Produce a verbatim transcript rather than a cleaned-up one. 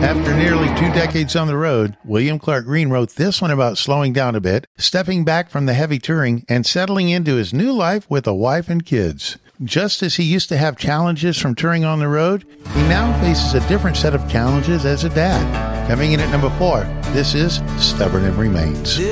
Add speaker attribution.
Speaker 1: After nearly two decades on the road, William Clark Green wrote this one about slowing down a bit, stepping back from the heavy touring, and settling into his new life with a wife and kids. Just as he used to have challenges from touring on the road, he now faces a different set of challenges as a dad. Coming in at number four, this is Stubborn and Remains.